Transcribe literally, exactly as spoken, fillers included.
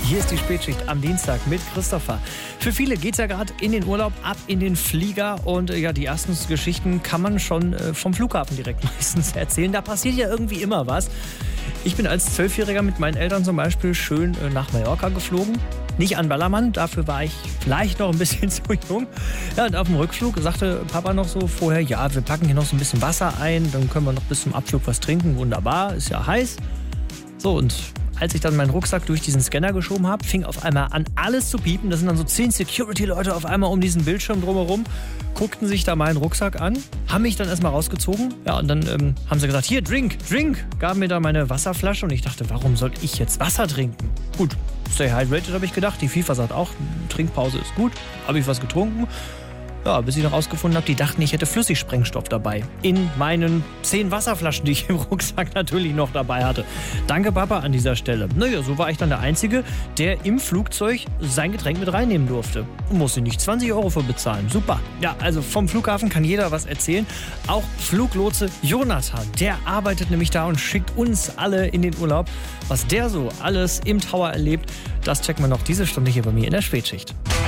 Hier ist die Spätschicht am Dienstag mit Christopher. Für viele geht's ja gerade in den Urlaub, ab in den Flieger und äh, ja, die ersten Geschichten kann man schon äh, vom Flughafen direkt meistens erzählen. Da passiert ja irgendwie immer was. Ich bin als Zwölfjähriger mit meinen Eltern zum Beispiel schön äh, nach Mallorca geflogen. Nicht an Ballermann, dafür war ich vielleicht noch ein bisschen zu jung. Ja, und auf dem Rückflug sagte Papa noch so vorher, ja, wir packen hier noch so ein bisschen Wasser ein, dann können wir noch bis zum Abflug was trinken. Wunderbar, ist ja heiß. So, und als ich dann meinen Rucksack durch diesen Scanner geschoben habe, fing auf einmal an, alles zu piepen. Da sind dann so zehn Security-Leute auf einmal um diesen Bildschirm drumherum, guckten sich da meinen Rucksack an, haben mich dann erstmal rausgezogen. Ja, und dann ähm, haben sie gesagt, hier, drink, drink, gaben mir da meine Wasserflasche. Und ich dachte, warum soll ich jetzt Wasser trinken? Gut, stay hydrated, habe ich gedacht. Die FIFA sagt auch, Trinkpause ist gut. Habe ich was getrunken. Ja, bis ich noch rausgefunden habe, die dachten, ich hätte Flüssigsprengstoff dabei. In meinen zehn Wasserflaschen, die ich im Rucksack natürlich noch dabei hatte. Danke, Papa, an dieser Stelle. Naja, so war ich dann der Einzige, der im Flugzeug sein Getränk mit reinnehmen durfte. Und musste nicht zwanzig Euro für bezahlen. Super. Ja, also vom Flughafen kann jeder was erzählen. Auch Fluglotse Jonathan, der arbeitet nämlich da und schickt uns alle in den Urlaub. Was der so alles im Tower erlebt, das checken wir noch diese Stunde hier bei mir in der Spätschicht.